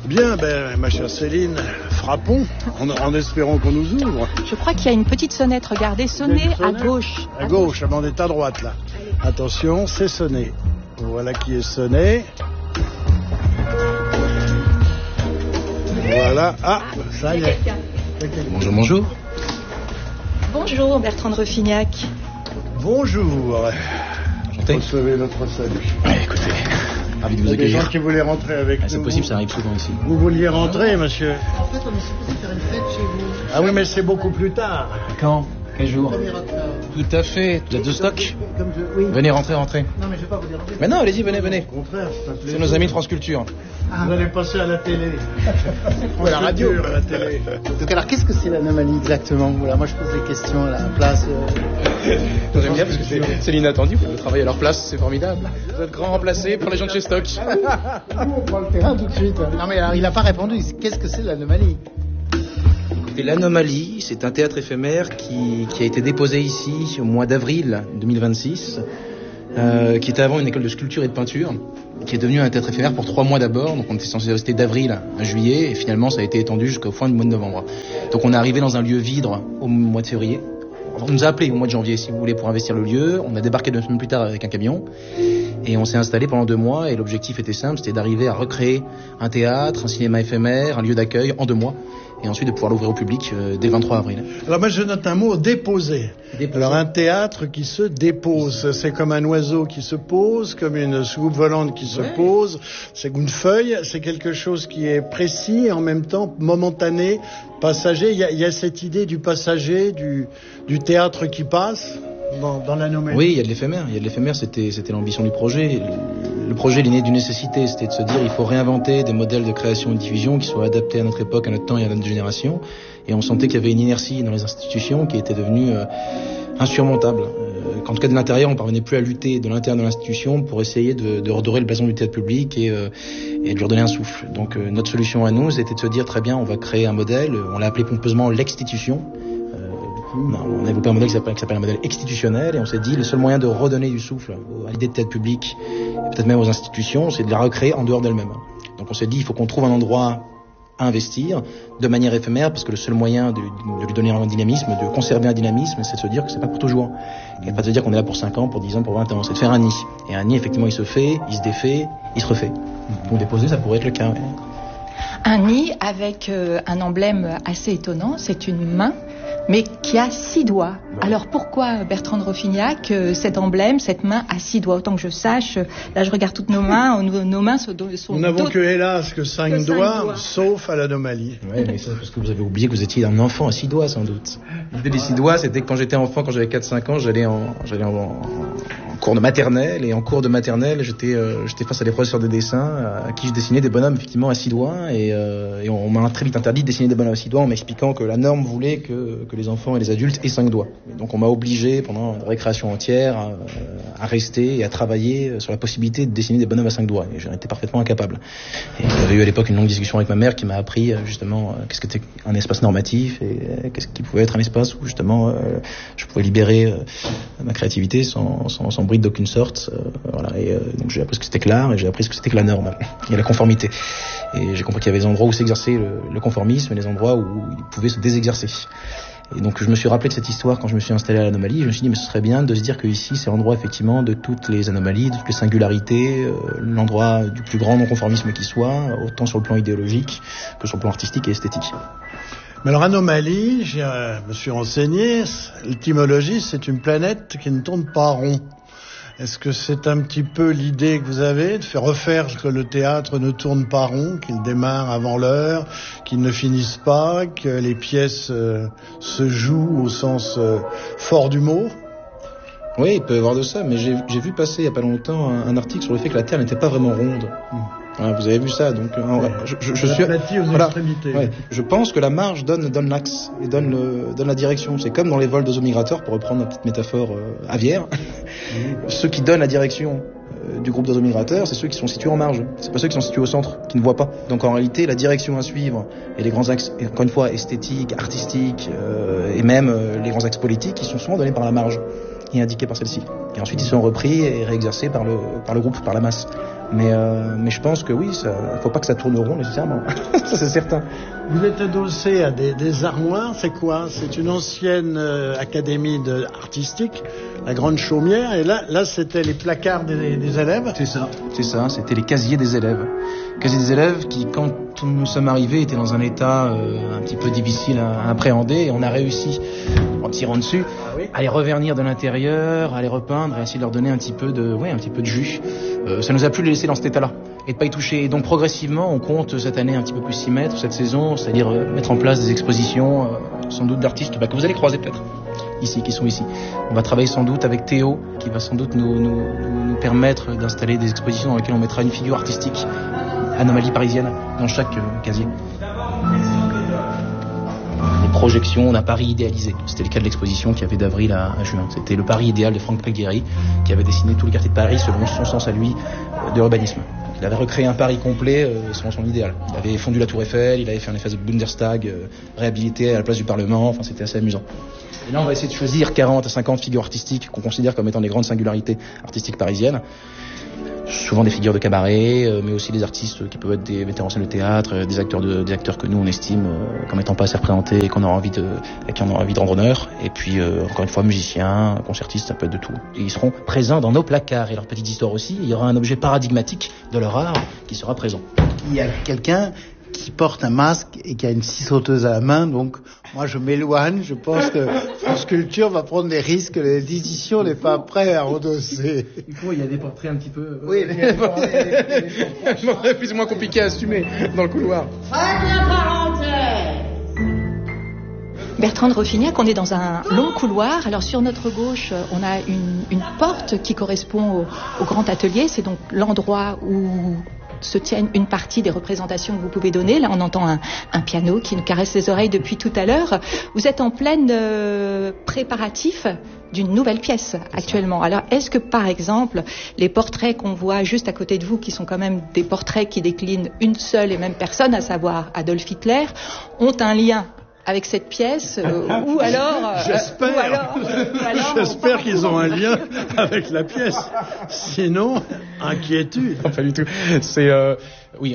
Bien, ma chère Céline, frappons en espérant qu'on nous ouvre. Je crois qu'il y a une petite sonnette, regardez, sonnez à gauche. À gauche, avant d'être à droite, là. Attention, c'est sonné. Voilà qui est sonné. Voilà, ça y est. Bonjour, bonjour. Bonjour Bertrand de Refignac. Bonjour. Recevez notre salut. Écoutez, ravi de vous accueillir. Il y a des gens qui voulaient rentrer avec nous. C'est possible, ça arrive souvent ici. Vous vouliez rentrer, monsieur? En fait, on est supposé faire une fête chez vous. Ah oui, mais c'est beaucoup plus tard. Quand? Quel jour? 1er octobre. Tout à fait. Vous êtes de stock? Oui. Venez, rentrez. Non, mais je vais pas vous déranger. Mais non, allez-y, venez. Au contraire, C'est nos amis de France Culture. Vous allez passer à la télé. Ou à la radio. À la télé. Donc alors, qu'est-ce que c'est l'anomalie exactement? Voilà, moi je pose des questions à la place. J'aime bien parce que c'est l'inattendu. Vous pouvez travailler à leur place, c'est formidable. Vous êtes grand remplacé par les gens de chez Stock. Nous, on prend le terrain tout de suite. Non mais alors, il n'a pas répondu. Qu'est-ce que c'est l'anomalie? Et l'Anomalie, c'est un théâtre éphémère qui a été déposé ici au mois d'avril 2026, qui était avant une école de sculpture et de peinture, qui est devenu un théâtre éphémère pour 3 mois d'abord. Donc on était censé rester d'avril à juillet, et finalement ça a été étendu jusqu'au fin du mois de novembre. Donc on est arrivé dans un lieu vide au mois de février. On nous a appelé au mois de janvier, si vous voulez, pour investir le lieu. On a débarqué 2 semaines plus tard avec un camion. Et on s'est installé pendant 2 mois. Et l'objectif était simple, c'était d'arriver à recréer un théâtre, un cinéma éphémère, un lieu d'accueil en 2 mois. Et ensuite de pouvoir l'ouvrir au public dès 23 avril. Alors moi je note un mot, déposer. Alors un théâtre qui se dépose, c'est comme un oiseau qui se pose, comme une soucoupe volante qui se pose, c'est une feuille, c'est quelque chose qui est précis et en même temps momentané, passager. Il y a cette idée du passager, du théâtre qui passe dans l'anomalie. Oui, il y a de l'éphémère, c'était l'ambition du projet. Le projet, il est né d'une nécessité, c'était de se dire il faut réinventer des modèles de création et de diffusion qui soient adaptés à notre époque, à notre temps et à notre génération. Et on sentait qu'il y avait une inertie dans les institutions qui était devenue insurmontable. En tout cas, de l'intérieur, on parvenait plus à lutter de l'intérieur de l'institution pour essayer de redorer le blason du théâtre public et de lui redonner un souffle. Donc notre solution à nous, c'était de se dire très bien, on va créer un modèle, on l'a appelé pompeusement l'exstitution. On a développé un modèle qui s'appelle un modèle institutionnel et on s'est dit le seul moyen de redonner du souffle à l'idée de théâtre public et peut-être même aux institutions, c'est de la recréer en dehors d'elles-mêmes. Donc on s'est dit il faut qu'on trouve un endroit à investir de manière éphémère parce que le seul moyen de lui donner un dynamisme, de conserver un dynamisme, c'est de se dire que c'est pas pour toujours. Et pas de se dire qu'on est là pour 5 ans, pour 10 ans, pour 20 ans. C'est de faire un nid. Et un nid, effectivement, il se fait, il se défait, il se refait. Donc déposer, ça pourrait être le cas. Ouais. Un nid avec un emblème assez étonnant, c'est une main, mais qui a 6 doigts. Alors pourquoi, Bertrand de Refignac, cet emblème, cette main à 6 doigts? Autant que je sache, là je regarde toutes nos mains, nos mains sont nous n'avons que hélas que 5 doigts, sauf à l'anomalie. Oui, mais c'est parce que vous avez oublié que vous étiez un enfant à 6 doigts sans doute. L'idée des 6 doigts, c'était que quand j'étais enfant, quand j'avais 4-5 ans, j'allais en cours de maternelle, et en cours de maternelle, j'étais face à des professeurs de dessin à qui je dessinais des bonhommes effectivement à 6 doigts, et on m'a très vite interdit de dessiner des bonhommes à 6 doigts en m'expliquant que la norme voulait que les enfants et les adultes aient 5 doigts. Et donc on m'a obligé pendant une récréation entière à rester et à travailler sur la possibilité de dessiner des bonhommes à 5 doigts, et j'en étais parfaitement incapable. Et j'avais eu à l'époque une longue discussion avec ma mère qui m'a appris justement qu'est-ce que c'était un espace normatif et qu'est-ce qui pouvait être un espace où justement je pouvais libérer ma créativité sans bride d'aucune sorte. Voilà. Et donc j'ai appris ce que c'était que l'art et j'ai appris ce que c'était que la norme et la conformité. Et j'ai compris qu'il y avait des endroits où s'exerçait le conformisme et des endroits où il pouvait se désexercer. Et donc je me suis rappelé de cette histoire quand je me suis installé à l'anomalie. Je me suis dit mais ce serait bien de se dire que ici c'est l'endroit effectivement de toutes les anomalies, de toutes les singularités, l'endroit du plus grand non-conformisme qui soit, autant sur le plan idéologique que sur le plan artistique et esthétique. Mais alors anomalie, je me suis renseigné, l'étymologie c'est une planète qui ne tourne pas rond. Est-ce que c'est un petit peu l'idée que vous avez de faire refaire que le théâtre ne tourne pas rond, qu'il démarre avant l'heure, qu'il ne finisse pas, que les pièces se jouent au sens fort du mot? Oui, il peut y avoir de ça, mais j'ai vu passer il n'y a pas longtemps un article sur le fait que la Terre n'était pas vraiment ronde. Voilà, vous avez vu ça, donc je suis aplati aux extrémités. Ouais, je pense que la marge donne l'axe et donne la direction. C'est comme dans les vols d'oiseaux migrateurs, pour reprendre la petite métaphore aviaire. Ceux qui donnent la direction du groupe d'oiseaux migrateurs, c'est ceux qui sont situés en marge. C'est pas ceux qui sont situés au centre, qui ne voient pas. Donc en réalité, la direction à suivre et les grands axes, encore une fois, esthétiques, artistiques et même les grands axes politiques, ils sont souvent donnés par la marge. et indiqués par celle-ci. Et ensuite, ils sont repris et réexercés par le groupe, par la masse. Mais je pense que oui, faut pas que ça tourne rond nécessairement. Ça, c'est certain. Vous êtes adossé à des armoires, c'est quoi? C'est une ancienne académie artistique, la Grande Chaumière, et là c'était les placards des élèves. C'est ça, c'était les casiers des élèves. Casiers des élèves qui, quand nous sommes arrivés, étaient dans un état un petit peu difficile à appréhender, et on a réussi, en tirant dessus, à les revernir de l'intérieur, à les repeindre, et à essayer de leur donner un petit peu de jus. Ça nous a plu de les laisser dans cet état-là et de pas y toucher. Et donc progressivement, on compte cette année un petit peu plus s'y mettre, cette saison, c'est-à-dire mettre en place des expositions, sans doute d'artistes que vous allez croiser peut-être ici, qui sont ici. On va travailler sans doute avec Théo, qui va sans doute nous permettre d'installer des expositions dans lesquelles on mettra une figure artistique, anomalie parisienne, dans chaque casier. Les projections d'un Paris idéalisé. C'était le cas de l'exposition qu'il y avait d'avril à juin. C'était le Paris idéal de Franck Pelgueri, qui avait dessiné tout le quartier de Paris selon son sens à lui d'urbanisme. Il avait recréé un Paris complet selon son idéal. Il avait fondu la Tour Eiffel, il avait fait un effet de Bundestag réhabilité à la place du Parlement, enfin c'était assez amusant. Et là on va essayer de choisir 40 à 50 figures artistiques qu'on considère comme étant des grandes singularités artistiques parisiennes. Souvent des figures de cabaret, mais aussi des artistes qui peuvent être des metteurs en scène de théâtre, des acteurs que nous on estime comme étant pas assez représentés et qu'on aura envie de rendre honneur. Et puis encore une fois musiciens, concertistes, ça peut être de tout. Et ils seront présents dans nos placards et leur petite histoire aussi. Il y aura un objet paradigmatique de leur art qui sera présent. Il y a quelqu'un qui porte un masque et qui a une scie sauteuse à la main, donc moi je m'éloigne, je pense que France Culture va prendre des risques, l'édition n'est pas prête à endosser. Il y a des portraits un petit peu... Oui, il y a des portraits plus ou moins compliqués à assumer dans le couloir. Bertrand de Roffignac, on est dans un long couloir. Alors sur notre gauche, on a une porte qui correspond au grand atelier. C'est donc l'endroit où se tiennent une partie des représentations que vous pouvez donner. Là, on entend un piano qui nous caresse les oreilles depuis tout à l'heure. Vous êtes en plein préparatif d'une nouvelle pièce actuellement. Alors, est-ce que, par exemple, les portraits qu'on voit juste à côté de vous, qui sont quand même des portraits qui déclinent une seule et même personne, à savoir Adolf Hitler, ont un lien avec cette pièce, ou alors... J'espère qu'ils ont un lien avec la pièce. Sinon, inquiétude. Non, pas du tout. C'est... oui,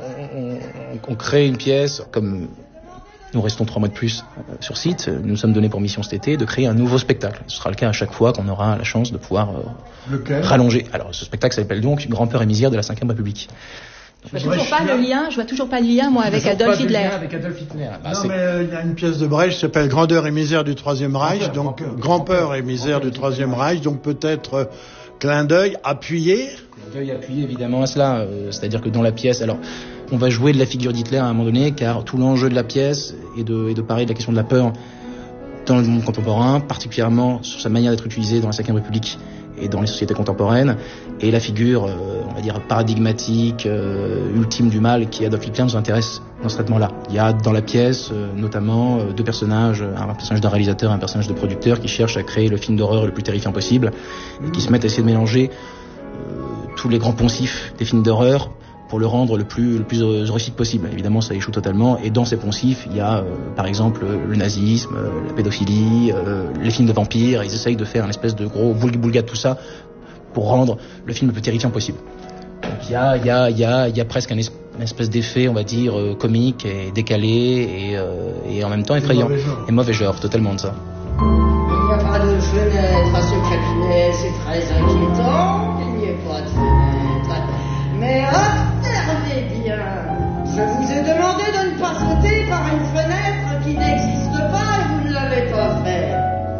on crée une pièce, comme nous restons 3 mois de plus sur site, nous nous sommes donnés pour mission cet été de créer un nouveau spectacle. Ce sera le cas à chaque fois qu'on aura la chance de pouvoir rallonger. Alors, ce spectacle s'appelle donc Grand-père et misère de la Ve République. Je vois toujours pas le lien, moi, avec Adolf Hitler. Mais il y a une pièce de Brecht qui s'appelle Grandeur et misère du Troisième Reich, donc Grand-peur et misère du Troisième Reich, donc peut-être clin d'œil appuyé. Clin d'œil appuyé évidemment à cela, c'est-à-dire que dans la pièce, alors on va jouer de la figure d'Hitler à un moment donné, car tout l'enjeu de la pièce est de parler de la question de la peur dans le monde contemporain, particulièrement sur sa manière d'être utilisée dans la Ve République et dans les sociétés contemporaines, et la figure, on va dire, paradigmatique, ultime du mal qui est Adolf Hitler nous intéresse dans ce traitement-là. Il y a dans la pièce, notamment, 2 personnages, un personnage d'un réalisateur et un personnage de producteur qui cherchent à créer le film d'horreur le plus terrifiant possible, et qui se mettent à essayer de mélanger tous les grands poncifs des films d'horreur pour le rendre le plus horrifique possible. Évidemment, ça échoue totalement. Et dans ces poncifs, il y a, par exemple, le nazisme, la pédophilie, les films de vampires. Ils essayent de faire une espèce de gros boulga de tout ça pour rendre le film le plus terrifiant possible. Donc il y a presque une espèce d'effet, on va dire, comique et décalé et en même temps effrayant. Et mauvais genre, totalement de ça. Il n'y a pas de fenêtre à ce cabinet, c'est très inquiétant. Il n'y a pas de fenêtre. Mais observez bien, je vous ai demandé de ne pas sauter par une fenêtre qui n'existe pas et vous ne l'avez pas fait.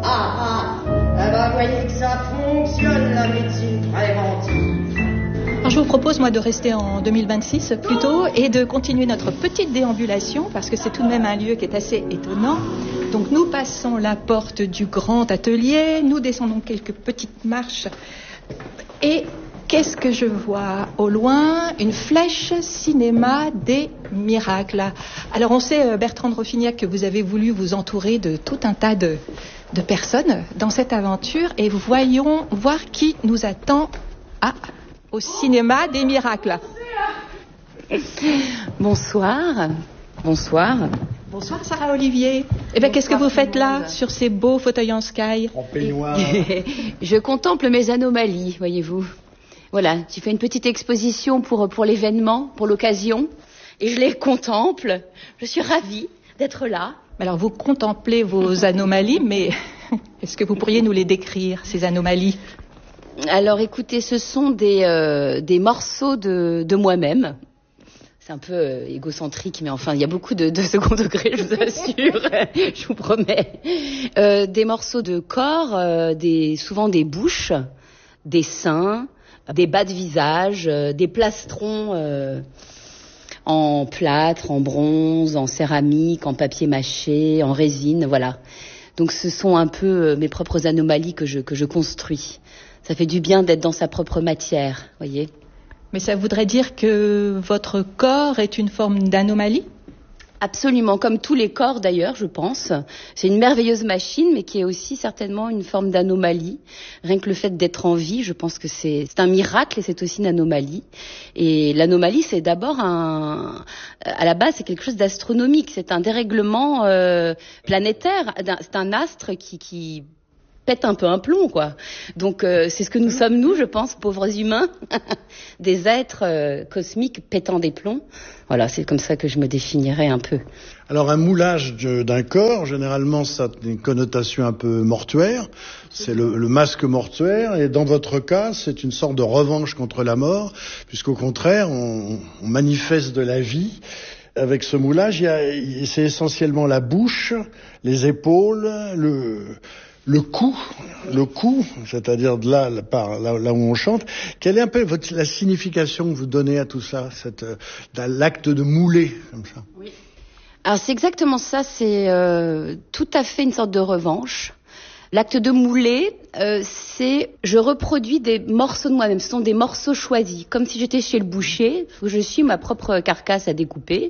Eh ben, voyez que ça fonctionne, la médecine préventive. Alors, je vous propose, moi, de rester en 2026 plutôt et de continuer notre petite déambulation parce que c'est tout de même un lieu qui est assez étonnant. Donc, nous passons la porte du grand atelier, nous descendons quelques petites marches et qu'est-ce que je vois au loin? Une flèche cinéma des miracles. Alors, on sait, Bertrand de Roffignac, que vous avez voulu vous entourer de tout un tas de personnes dans cette aventure et voyons voir qui nous attend au cinéma des miracles. Bonsoir. Bonsoir. Bonsoir Sarah Olivier. Eh bien, qu'est-ce que vous faites là, sur ces beaux fauteuils en sky? En peignoir. Je contemple mes anomalies, voyez-vous. Voilà, j'ai fait une petite exposition pour l'événement, pour l'occasion, et je les contemple. Je suis ravie d'être là. Alors, vous contemplez vos anomalies, mais est-ce que vous pourriez nous les décrire, ces anomalies? Alors, écoutez, ce sont des morceaux de moi-même. C'est un peu égocentrique, mais enfin, il y a beaucoup de second degré, je vous assure, je vous promets. Des morceaux de corps, souvent des bouches, des seins, des bas de visage, des plastrons en plâtre, en bronze, en céramique, en papier mâché, en résine, voilà. Donc ce sont un peu mes propres anomalies que je construis. Ça fait du bien d'être dans sa propre matière, voyez. Mais ça voudrait dire que votre corps est une forme d'anomalie? Absolument, comme tous les corps d'ailleurs, je pense. C'est une merveilleuse machine, mais qui est aussi certainement une forme d'anomalie. Rien que le fait d'être en vie, je pense que c'est un miracle et c'est aussi une anomalie. Et l'anomalie, c'est d'abord à la base, c'est quelque chose d'astronomique. C'est un dérèglement planétaire. C'est un astre qui pète un peu un plomb, quoi. Donc c'est ce que nous sommes, nous, je pense, pauvres humains, des êtres cosmiques pétant des plombs. Voilà, c'est comme ça que je me définirais un peu. Alors un moulage d'un corps, généralement ça a une connotation un peu mortuaire, c'est le masque mortuaire, et dans votre cas c'est une sorte de revanche contre la mort, puisqu'au contraire on manifeste de la vie. Avec ce moulage, c'est essentiellement la bouche, les épaules, le cou, c'est-à-dire de là où on chante. Quelle est un peu la signification que vous donnez à tout ça, l'acte de mouler comme ça? Oui. Alors c'est exactement ça, c'est tout à fait une sorte de revanche. L'acte de mouler, je reproduis des morceaux de moi-même, ce sont des morceaux choisis, comme si j'étais chez le boucher, où je suis ma propre carcasse à découper.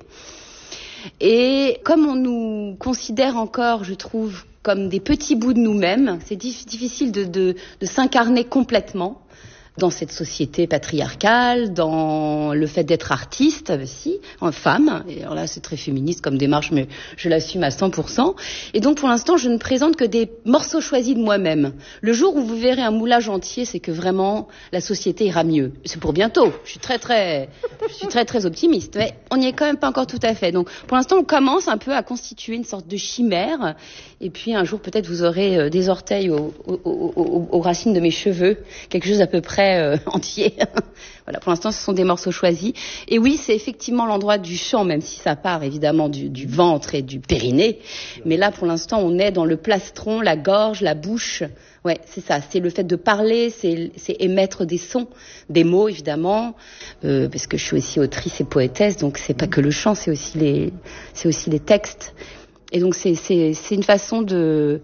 Et comme on nous considère encore, je trouve, comme des petits bouts de nous-mêmes, c'est difficile de s'incarner complètement dans cette société patriarcale, dans le fait d'être artiste aussi, en femme. Et alors là, c'est très féministe comme démarche, mais je l'assume à 100%. Et donc, pour l'instant, je ne présente que des morceaux choisis de moi-même. Le jour où vous verrez un moulage entier, c'est que vraiment, la société ira mieux. C'est pour bientôt. Je suis très optimiste. Mais on n'y est quand même pas encore tout à fait. Donc, pour l'instant, on commence un peu à constituer une sorte de chimère. Et puis, un jour, peut-être, vous aurez des orteils aux racines de mes cheveux. Quelque chose à peu près entier. Voilà, pour l'instant, ce sont des morceaux choisis. Et oui, c'est effectivement l'endroit du chant, même si ça part évidemment du ventre et du périnée. Mais là, pour l'instant, on est dans le plastron, la gorge, la bouche. Ouais, c'est ça. C'est le fait de parler, c'est émettre des sons, des mots évidemment, parce que je suis aussi autrice et poétesse, donc c'est pas que le chant, c'est aussi les textes. Et donc c'est une façon de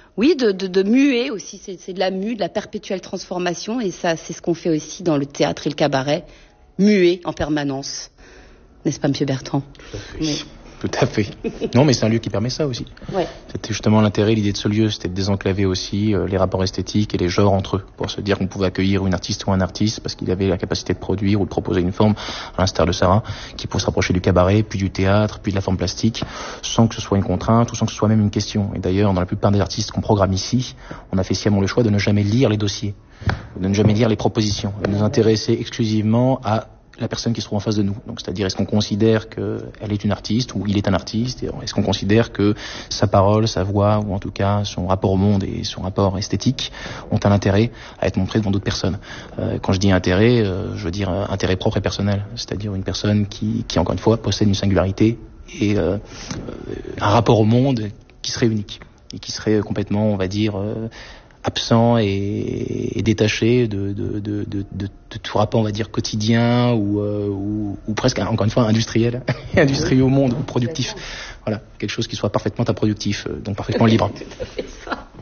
muer aussi, c'est de la mue, de la perpétuelle transformation, et ça, c'est ce qu'on fait aussi dans le théâtre et le cabaret, muer en permanence. N'est-ce pas, Monsieur Bertrand? Oui. Tout à fait. Non, mais c'est un lieu qui permet ça aussi. Ouais. C'était justement l'intérêt, l'idée de ce lieu, c'était de désenclaver aussi les rapports esthétiques et les genres entre eux, pour se dire qu'on pouvait accueillir une artiste ou un artiste parce qu'il avait la capacité de produire ou de proposer une forme, à l'instar de Sarah, qui pouvait se rapprocher du cabaret, puis du théâtre, puis de la forme plastique, sans que ce soit une contrainte ou sans que ce soit même une question. Et d'ailleurs, dans la plupart des artistes qu'on programme ici, on a fait sciemment le choix de ne jamais lire les dossiers, de ne jamais lire les propositions, et de nous intéresser exclusivement à la personne qui se trouve en face de nous. Donc, c'est-à-dire, est-ce qu'on considère qu'elle est une artiste ou il est un artiste? Est-ce qu'on considère que sa parole, sa voix, ou en tout cas son rapport au monde et son rapport esthétique ont un intérêt à être montrés devant d'autres personnes? Quand je dis intérêt, je veux dire intérêt propre et personnel. C'est-à-dire une personne qui encore une fois, possède une singularité et un rapport au monde qui serait unique et qui serait complètement, on va dire, absent et détaché de tout rapport, on va dire, quotidien ou presque, encore une fois, industriel, industriel au monde, ou productif. Voilà, quelque chose qui soit parfaitement improductif, donc parfaitement libre.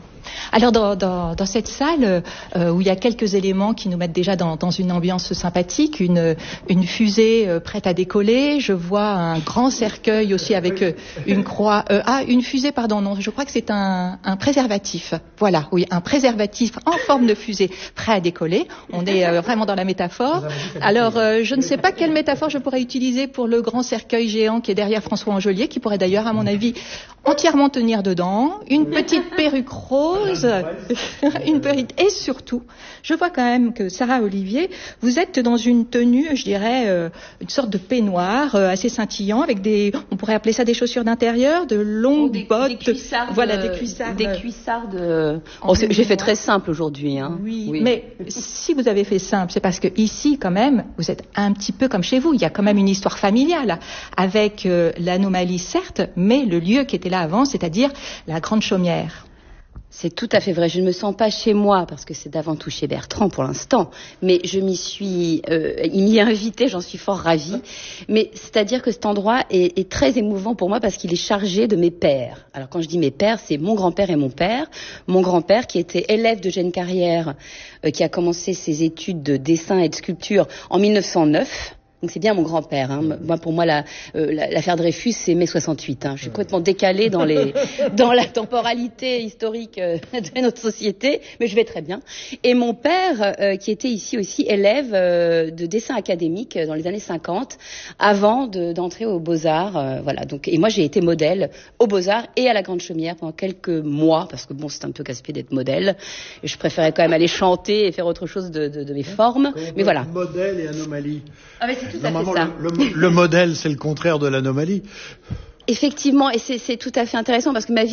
Alors dans cette salle où il y a quelques éléments qui nous mettent déjà dans une ambiance sympathique, une fusée prête à décoller, je vois un grand cercueil aussi avec une croix. Une fusée, pardon, non, je crois que c'est un préservatif. Voilà, oui, un préservatif en forme de fusée prêt à décoller. On est vraiment dans la métaphore. Alors je ne sais pas quelle métaphore je pourrais utiliser pour le grand cercueil géant qui est derrière François Angelier, qui pourrait d'ailleurs, à mon avis, entièrement tenir dedans. Une petite perruque rose, et surtout, je vois quand même que Sarah Olivier, vous êtes dans une tenue, je dirais, une sorte de peignoir assez scintillant avec on pourrait appeler ça des chaussures d'intérieur, de longues bottes. Des cuissardes. Voilà, des cuissardes. Des cuissardes. J'ai fait très simple aujourd'hui, hein. Oui, mais si vous avez fait simple, c'est parce que ici, quand même, vous êtes un petit peu comme chez vous. Il y a quand même une histoire familiale avec l'anomalie, certes, mais le lieu qui était là avant, c'est-à-dire la Grande Chaumière. C'est tout à fait vrai. Je ne me sens pas chez moi parce que c'est d'avant tout chez Bertrand pour l'instant. Mais il m'y est invité, j'en suis fort ravie. Mais c'est-à-dire que cet endroit est très émouvant pour moi parce qu'il est chargé de mes pères. Alors quand je dis mes pères, c'est mon grand-père et mon père. Mon grand-père qui était élève d'Eugène Carrière, qui a commencé ses études de dessin et de sculpture en 1909. Donc c'est bien mon grand-père. Hein. Moi, pour moi, l'affaire Dreyfus, c'est mai 68. Hein. Je suis complètement décalée dans la temporalité historique de notre société, mais je vais très bien. Et mon père, qui était ici aussi élève de dessin académique dans les années 50, avant d'entrer aux Beaux-Arts. Voilà. Donc, et moi, j'ai été modèle aux Beaux-Arts et à la Grande Chaumière pendant quelques mois, parce que bon, c'est un peu casse-pied d'être modèle. Et je préférais quand même aller chanter et faire autre chose de mes formes. Mais voilà. Modèle et anomalie. Ah, mais c'est tout à fait Normalement, ça. Le modèle, c'est le contraire de l'anomalie. Effectivement, et c'est tout à fait intéressant parce que ma vie